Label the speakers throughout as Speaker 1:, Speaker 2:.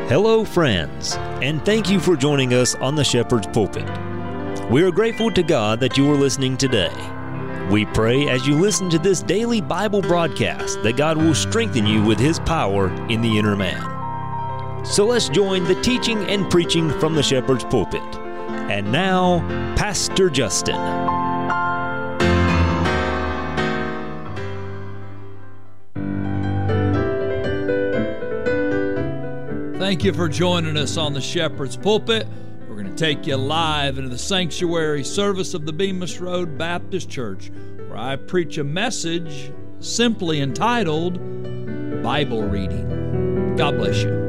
Speaker 1: Hello, friends, and thank you for joining us on the Shepherd's Pulpit. We are grateful to God that you are listening today. We pray as you listen to this daily Bible broadcast that God will strengthen you with His power in the inner man. So let's join the teaching and preaching from the Shepherd's Pulpit. And now, Pastor Justin.
Speaker 2: Thank you for joining us on the Shepherd's Pulpit. We're going to take you live into the sanctuary service of the Bemis Road Baptist Church, where I preach a message simply entitled Bible Reading. God bless you.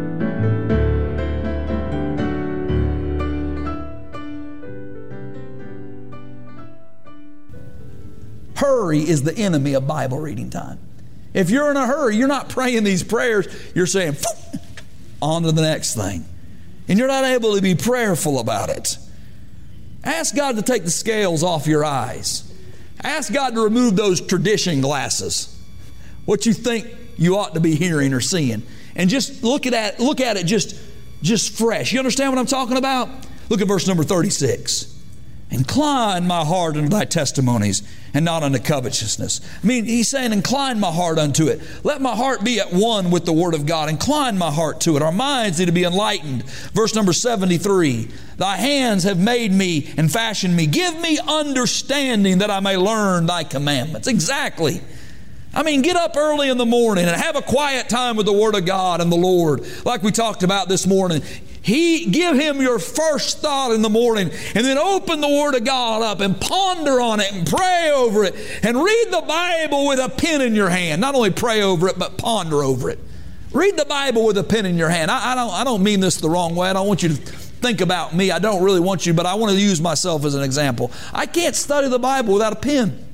Speaker 3: Hurry is the enemy of Bible reading time. If you're in a hurry, you're not praying these prayers, you're saying, on to the next thing. And you're not able to be prayerful about it. Ask God to take the scales off your eyes. Ask God to remove those tradition glasses, what you think you ought to be hearing or seeing. And just look at it just fresh. You understand what I'm talking about? Look at verse number 36. Incline my heart unto thy testimonies, and not unto covetousness. I mean, he's saying, incline my heart unto it. Let my heart be at one with the Word of God. Incline my heart to it. Our minds need to be enlightened. Verse number 73. Thy hands have made me and fashioned me. Give me understanding that I may learn thy commandments. Exactly. I mean, get up early in the morning and have a quiet time with the Word of God and the Lord, like we talked about this morning. Give Him your first thought in the morning, and then open the Word of God up and ponder on it and pray over it and read the Bible with a pen in your hand. Not only pray over it, but ponder over it. Read the Bible with a pen in your hand. I don't mean this the wrong way. I don't want you to think about me. I don't really want you, but I want to use myself as an example. I can't study the Bible without a pen.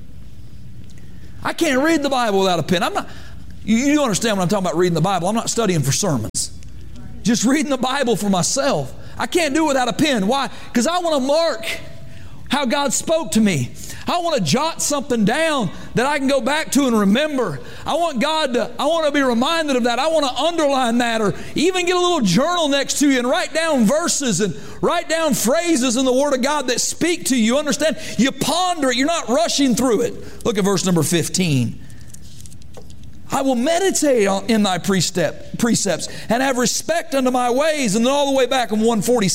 Speaker 3: I can't read the Bible without a pen. You understand when I'm talking about reading the Bible. I'm not studying for sermons. Just reading the Bible for myself. I can't do it without a pen. Why? Because I want to mark how God spoke to me. I want to jot something down that I can go back to and remember. I want to be reminded of that. I want to underline that, or even get a little journal next to you and write down verses and write down phrases in the Word of God that speak to you. Understand? You ponder it. You're not rushing through it. Look at verse number 15. I will meditate in thy precepts and have respect unto my ways. And then all the way back in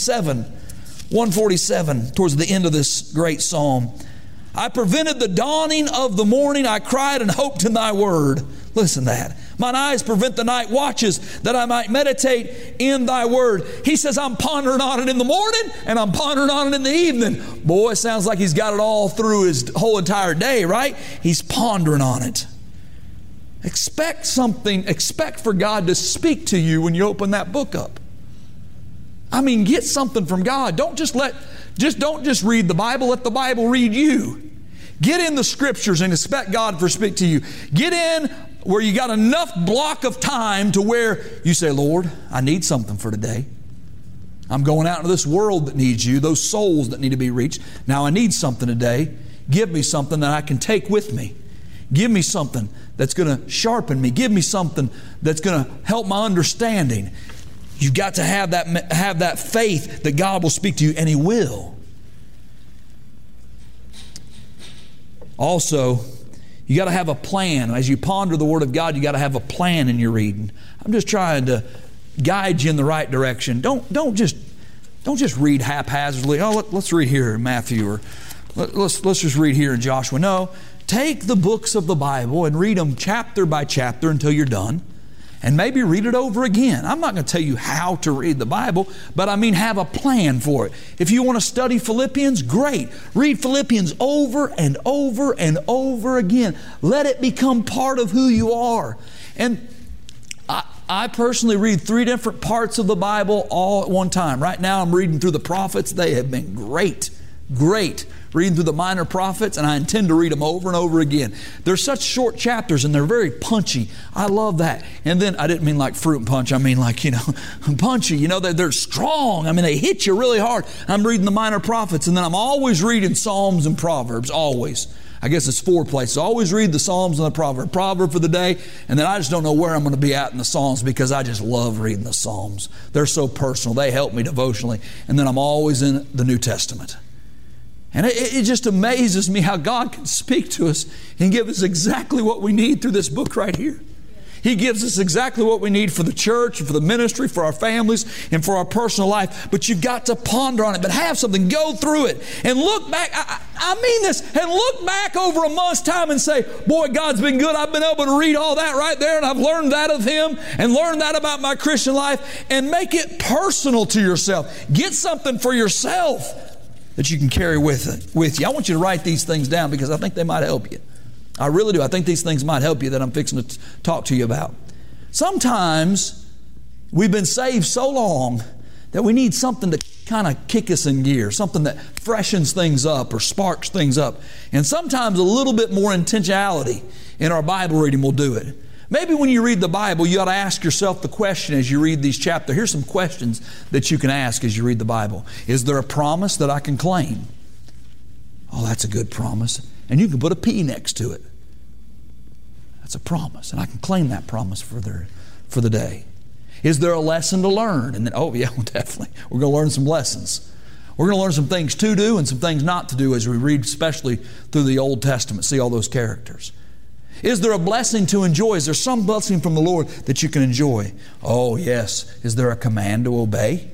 Speaker 3: 147, towards the end of this great psalm. I prevented the dawning of the morning. I cried and hoped in thy word. Listen to that. Mine eyes prevent the night watches, that I might meditate in thy word. He says, I'm pondering on it in the morning, and I'm pondering on it in the evening. Boy, it sounds like he's got it all through his whole entire day, right? He's pondering on it. Expect for God to speak to you when you open that book up. I mean, get something from God. Don't just read the Bible, let the Bible read you. Get in the Scriptures and expect God to speak to you. Get in where you got enough block of time to where you say, Lord, I need something for today. I'm going out into this world that needs you, those souls that need to be reached. Now I need something today. Give me something that I can take with me. Give me something that's going to sharpen me. Give me something that's going to help my understanding. You've got to have that faith that God will speak to you, and He will. Also, you got to have a plan. As you ponder the Word of God, you got to have a plan in your reading. I'm just trying to guide you in the right direction. Don't just read haphazardly. Oh, let's read here in Matthew, or let's just read here in Joshua. No. Take the books of the Bible and read them chapter by chapter until you're done, and maybe read it over again. I'm not going to tell you how to read the Bible, but I mean have a plan for it. If you want to study Philippians, great. Read Philippians over and over and over again. Let it become part of who you are. And I personally read 3 different parts of the Bible all at one time. Right now I'm reading through the prophets. They have been great. Reading through the minor prophets, and I intend to read them over and over again. They're such short chapters, and they're very punchy. I love that. And then, I didn't mean like fruit punch. I mean like, punchy. They're strong. I mean, they hit you really hard. I'm reading the minor prophets, and then I'm always reading Psalms and Proverbs, always. I guess it's 4 places. I always read the Psalms and the Proverb. Proverb for the day, and then I just don't know where I'm going to be at in the Psalms because I just love reading the Psalms. They're so personal. They help me devotionally. And then I'm always in the New Testament. And it just amazes me how God can speak to us and give us exactly what we need through this book right here. He gives us exactly what we need for the church, and for the ministry, for our families, and for our personal life. But you've got to ponder on it, but have something, go through it, and look back. I mean this, and look back over a month's time and say, boy, God's been good. I've been able to read all that right there, and I've learned that of Him, and learned that about my Christian life, and make it personal to yourself. Get something for yourself that you can carry with you. I want you to write these things down because I think they might help you. I really do. I think these things might help you that I'm fixing to talk to you about. Sometimes we've been saved so long that we need something to kind of kick us in gear, something that freshens things up or sparks things up. And sometimes a little bit more intentionality in our Bible reading will do it. Maybe when you read the Bible, you ought to ask yourself the question as you read these chapters. Here's some questions that you can ask as you read the Bible. Is there a promise that I can claim? Oh, that's a good promise. And you can put a P next to it. That's a promise. And I can claim that promise for the day. Is there a lesson to learn? And then, oh yeah, well, definitely. We're going to learn some lessons. We're going to learn some things to do and some things not to do as we read, especially through the Old Testament, see all those characters. Is there a blessing to enjoy? Is there some blessing from the Lord that you can enjoy? Oh yes. Is there a command to obey?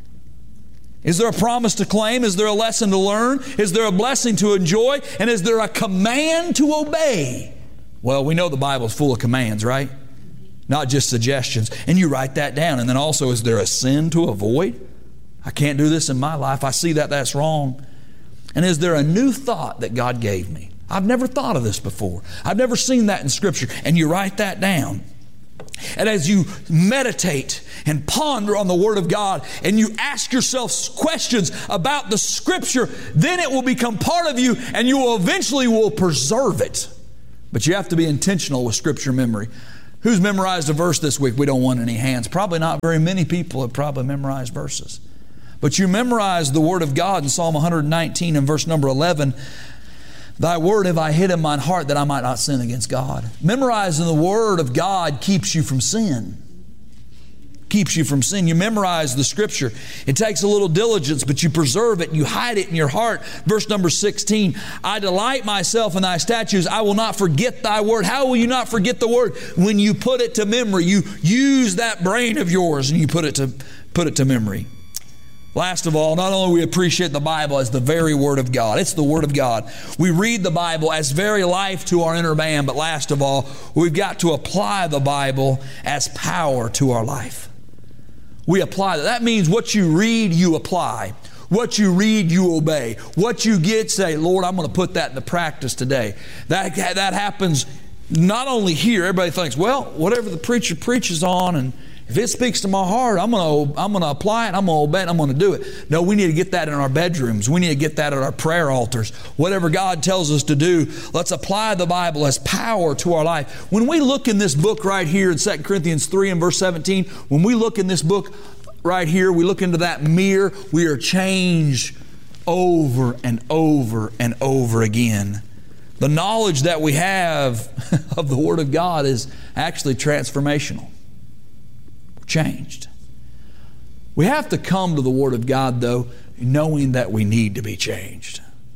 Speaker 3: Is there a promise to claim? Is there a lesson to learn? Is there a blessing to enjoy? And is there a command to obey? Well, we know the Bible's full of commands, right? Not just suggestions. And you write that down. And then also, is there a sin to avoid? I can't do this in my life. I see that that's wrong. And is there a new thought that God gave me? I've never thought of this before. I've never seen that in Scripture. And you write that down. And as you meditate and ponder on the Word of God and you ask yourself questions about the Scripture, then it will become part of you and you will eventually preserve it. But you have to be intentional with Scripture memory. Who's memorized a verse this week? We don't want any hands. Probably not very many people have probably memorized verses. But you memorize the Word of God in Psalm 119 and verse number 11. Thy word have I hid in mine heart that I might not sin against God. Memorizing the Word of God keeps you from sin. Keeps you from sin. You memorize the Scripture. It takes a little diligence, but you preserve it. You hide it in your heart. Verse number 16, I delight myself in thy statutes. I will not forget thy word. How will you not forget the word? When you put it to memory. You use that brain of yours and you put it to memory. Last of all, not only do we appreciate the Bible as the very Word of God, it's the Word of God. We read the Bible as very life to our inner man, but last of all, we've got to apply the Bible as power to our life. We apply that. That means what you read, you apply. What you read, you obey. What you get, say, Lord, I'm going to put that into practice today. That happens not only here. Everybody thinks, well, whatever the preacher preaches on, and if it speaks to my heart, I'm going to apply it, I'm going to obey it, I'm going to do it. No, we need to get that in our bedrooms. We need to get that at our prayer altars. Whatever God tells us to do, let's apply the Bible as power to our life. When we look in this book right here in 2 Corinthians 3 and verse 17, when we look in this book right here, we look into that mirror, we are changed over and over and over again. The knowledge that we have of the Word of God is actually transformational. Changed. We have to come to the Word of God, though, knowing that we need to be changed.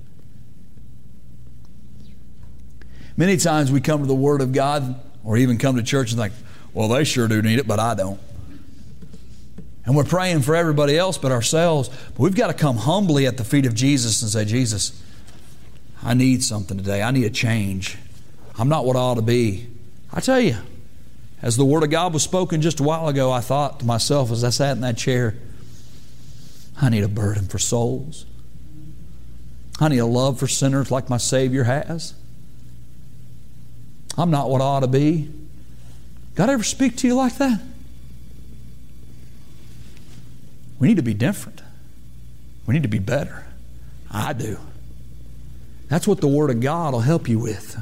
Speaker 3: Many times we come to the Word of God or even come to church and think, well, they sure do need it, but I don't. And we're praying for everybody else but ourselves. But we've got to come humbly at the feet of Jesus and say, Jesus, I need something today. I need a change. I'm not what I ought to be. I tell you, as the Word of God was spoken just a while ago, I thought to myself as I sat in that chair, I need a burden for souls. I need a love for sinners like my Savior has. I'm not what I ought to be. God ever speak to you like that? We need to be different. We need to be better. I do. That's what the Word of God will help you with.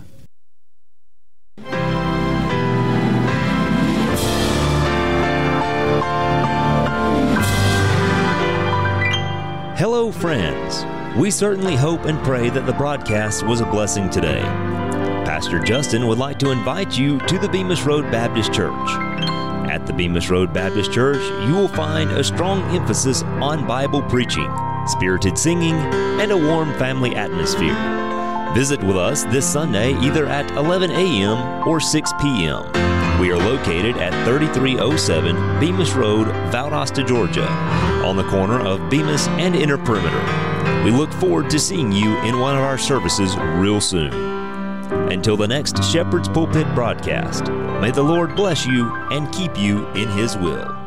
Speaker 1: Hello, friends. We certainly hope and pray that the broadcast was a blessing today. Pastor Justin would like to invite you to the Bemis Road Baptist Church. At the Bemis Road Baptist Church, you will find a strong emphasis on Bible preaching, spirited singing, and a warm family atmosphere. Visit with us this Sunday either at 11 a.m. or 6 p.m. We are located at 3307 Bemis Road, Valdosta, Georgia, on the corner of Bemis and Inner Perimeter. We look forward to seeing you in one of our services real soon. Until the next Shepherd's Pulpit broadcast, may the Lord bless you and keep you in His will.